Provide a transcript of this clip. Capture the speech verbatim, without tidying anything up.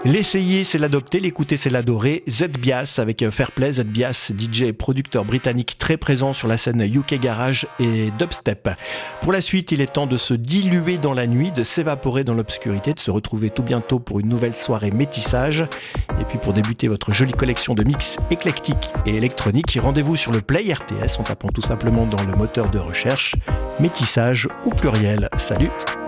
L'essayer, c'est l'adopter, l'écouter, c'est l'adorer. Zed Bias avec Fairplay. Zed Bias, D J et producteur britannique très présent sur la scène U K Garage et Dubstep. Pour la suite, il est temps de se diluer dans la nuit, de s'évaporer dans l'obscurité, de se retrouver tout bientôt pour une nouvelle soirée métissage. Et puis pour débuter votre jolie collection de mix éclectiques et électroniques, rendez-vous sur le Play R T S en tapant tout simplement dans le moteur de recherche métissage ou pluriel. Salut!